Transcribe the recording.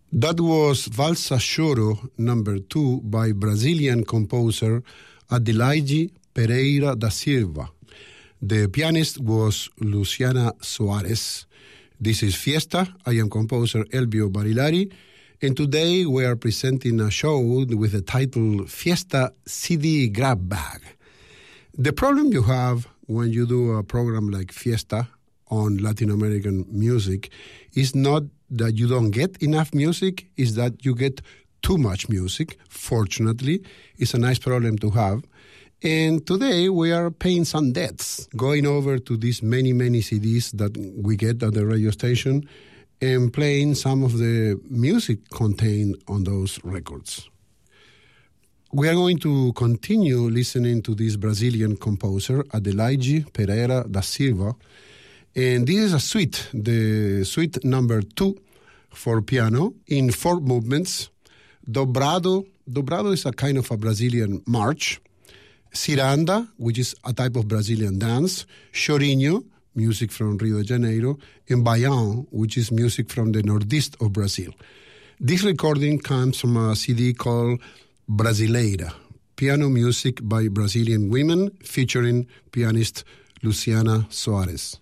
That was Valsa Choro number 2 by Brazilian composer Adelaide Pereira da Silva. The pianist was Luciana Soares. This is Fiesta. I am composer Elvio Barilari, and today we are presenting a show with the title Fiesta CD Grab Bag. The problem you have when you do a program like Fiesta on Latin American music is not that you don't get enough music, is that you get too much music. Fortunately, it's a nice problem to have. And today we are paying some debts, going over to these many CDs that we get at the radio station and playing some of the music contained on those records. We are going to continue listening to this Brazilian composer, Adelaide Pereira da Silva. And this is a suite, the suite number 2 for piano in 4 movements. Dobrado is a kind of a Brazilian march. Ciranda, which is a type of Brazilian dance. Chorinho, music from Rio de Janeiro. And Baião, which is music from the northeast of Brazil. This recording comes from a CD called Brasileira, piano music by Brazilian women featuring pianist Luciana Soares.